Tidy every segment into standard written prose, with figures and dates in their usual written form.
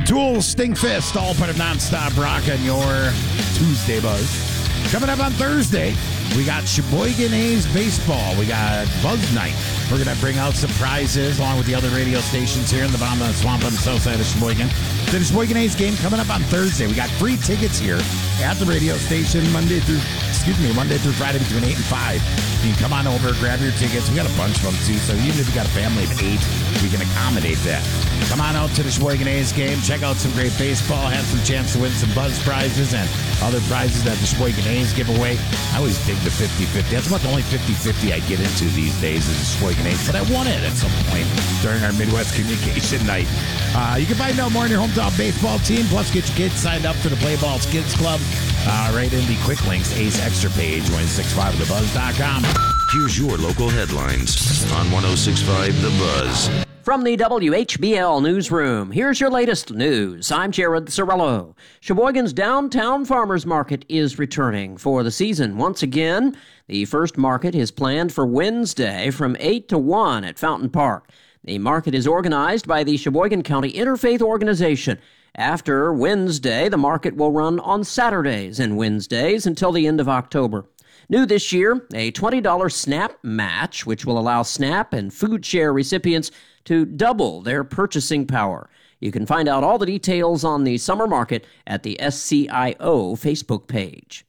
Tool, Stinkfist, all part of Nonstop Rock on your Tuesday buzz. Coming up on Thursday, we got Sheboygan A's baseball. We got Buzz Night. We're going to bring out some prizes along with the other radio stations here in the bottom of the swamp on the south side of Sheboygan. The Sheboygan A's game coming up on Thursday. We got free tickets here at the radio station Monday through Friday between 8 and 5. You can come on over, grab your tickets. We got a bunch of them too, so even if you got a family of 8, we can accommodate that. Come on out to the Sheboygan A's game. Check out some great baseball. Have some chance to win some Buzz prizes and other prizes that the Sheboygan A's give away. I always dig the 50-50. That's about the only 50-50 I get into these days is the Sheboygan A's, but I won it at some point during our Midwest Communication Night. You can find out more on your hometown baseball team, plus get your kids signed up for the Play Balls Kids Club right in the Quick Links Ace Extra page, 165thebuzz.com. Here's your local headlines on 106.5 The Buzz. From the WHBL Newsroom, here's your latest news. I'm Jared Sorello. Sheboygan's Downtown Farmers Market is returning for the season once again. The first market is planned for Wednesday from 8 to 1 at Fountain Park. The market is organized by the Sheboygan County Interfaith Organization. After Wednesday, the market will run on Saturdays and Wednesdays until the end of October. New this year, a $20 SNAP match, which will allow SNAP and food share recipients to double their purchasing power. You can find out all the details on the summer market at the SCIO Facebook page.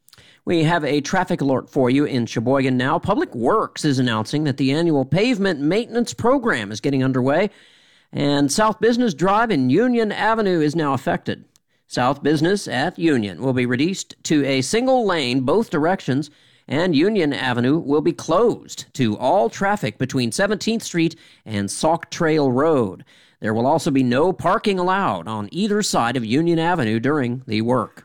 We have a traffic alert for you in Sheboygan now. Public Works is announcing that the annual pavement maintenance program is getting underway, and South Business Drive and Union Avenue is now affected. South Business at Union will be reduced to a single lane both directions, and Union Avenue will be closed to all traffic between 17th Street and Sauk Trail Road. There will also be no parking allowed on either side of Union Avenue during the work.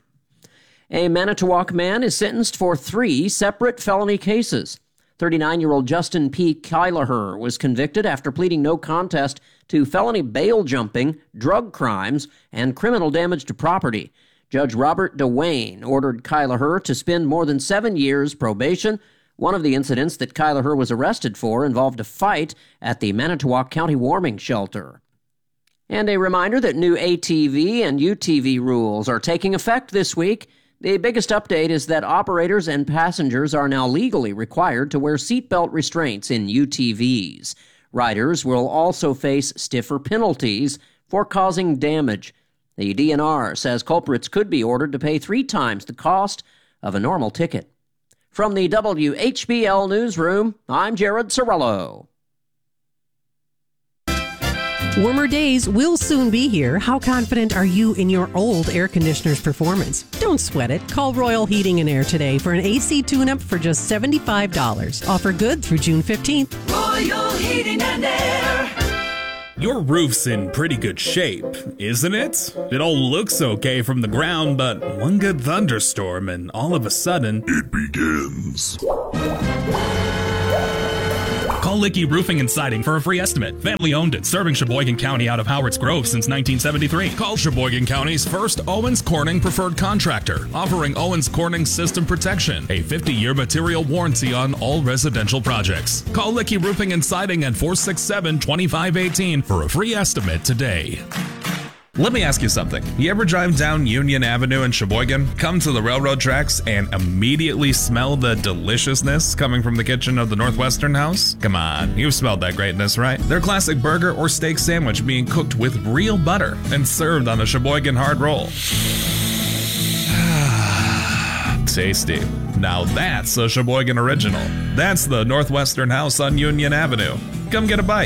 A Manitowoc man is sentenced for 3 separate felony cases. 39-year-old Justin P. Kylaher was convicted after pleading no contest to felony bail jumping, drug crimes, and criminal damage to property. Judge Robert DeWayne ordered Kylaher to spend more than 7 years probation. One of the incidents that Kylaher was arrested for involved a fight at the Manitowoc County Warming Shelter. And a reminder that new ATV and UTV rules are taking effect this week. The biggest update is that operators and passengers are now legally required to wear seatbelt restraints in UTVs. Riders will also face stiffer penalties for causing damage. The DNR says culprits could be ordered to pay 3 times the cost of a normal ticket. From the WHBL Newsroom, I'm Jared Sorello. Warmer days will soon be here. How confident are you in your old air conditioner's performance? Don't sweat it. Call Royal Heating and Air today for an AC tune-up for just $75. Offer good through June 15th. Royal Heating and Air. Your roof's in pretty good shape, isn't it? It all looks okay from the ground, but one good thunderstorm and all of a sudden, it begins. Call Licky Roofing and Siding for a free estimate. Family owned and serving Sheboygan County out of Howards Grove since 1973. Call Sheboygan County's first Owens Corning preferred contractor, offering Owens Corning system protection, a 50-year material warranty on all residential projects. Call Licky Roofing and Siding at 467-2518 for a free estimate today. Let me ask you something. You ever drive down Union Avenue in Sheboygan, come to the railroad tracks, and immediately smell the deliciousness coming from the kitchen of the Northwestern House? Come on, you've smelled that greatness, right? Their classic burger or steak sandwich being cooked with real butter and served on a Sheboygan hard roll. Tasty. Now that's a Sheboygan original. That's the Northwestern House on Union Avenue. Come get a bite.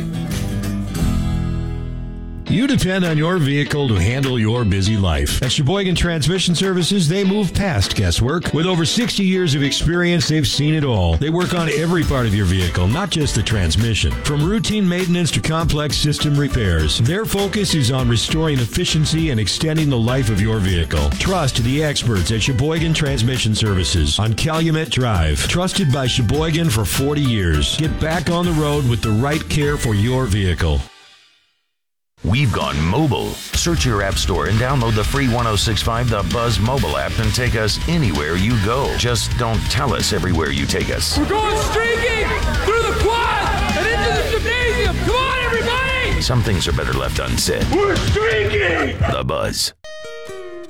You depend on your vehicle to handle your busy life. At Sheboygan Transmission Services, they move past guesswork. With over 60 years of experience, they've seen it all. They work on every part of your vehicle, not just the transmission. From routine maintenance to complex system repairs, their focus is on restoring efficiency and extending the life of your vehicle. Trust the experts at Sheboygan Transmission Services on Calumet Drive. Trusted by Sheboygan for 40 years. Get back on the road with the right care for your vehicle. We've gone mobile. Search your app store and download the free 106.5 The Buzz mobile app and take us anywhere you go. Just don't tell us everywhere you take us. We're going streaking through the quad and into the gymnasium. Come on, everybody! Some things are better left unsaid. We're streaking! The Buzz.